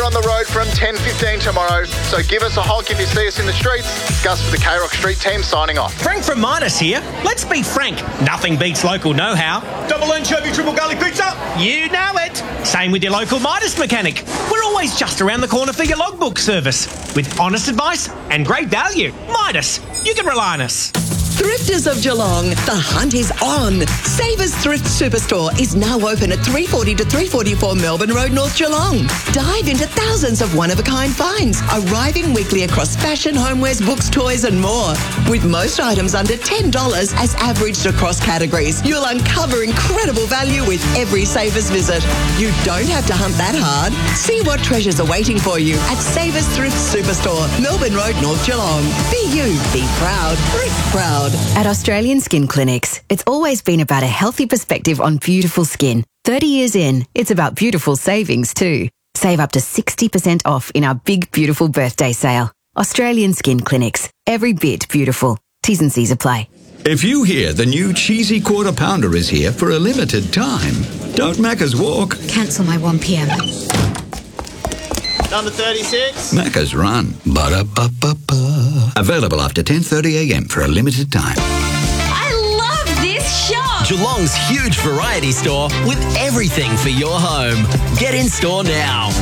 on the road from 10:15 tomorrow, so give us a honk if you see us in the streets. Gus for the K-Rock Street team signing off. Frank from Midas here. Let's be frank. Nothing beats local know-how. Double anchovy, triple garlic pizza. You know it. Same with your local Midas mechanic. We're always just around the corner for your logbook service. With honest advice and great value. Midas. You can rely on us. Thrifters of Geelong, the hunt is on. Savers Thrift Superstore is now open at 340 to 344 Melbourne Road, North Geelong. Dive into thousands of one-of-a-kind finds, arriving weekly across fashion, homewares, books, toys and more. With most items under $10 as averaged across categories, you'll uncover incredible value with every Savers visit. You don't have to hunt that hard. See what treasures are waiting for you at Savers Thrift Superstore, Melbourne Road, North Geelong. Be you, be proud, thrift proud. At Australian Skin Clinics, it's always been about a healthy perspective on beautiful skin. 30 years in, it's about beautiful savings too. Save up to 60% off in our big, beautiful birthday sale. Australian Skin Clinics. Every bit beautiful. T's and C's apply. If you hear the new cheesy quarter pounder is here for a limited time, don't Macca's walk. Cancel my 1pm. Number 36. Macca's run. Ba-da-ba-ba-ba. Available after 10:30am for a limited time. I love this shop. Geelong's huge variety store with everything for your home. Get in store now.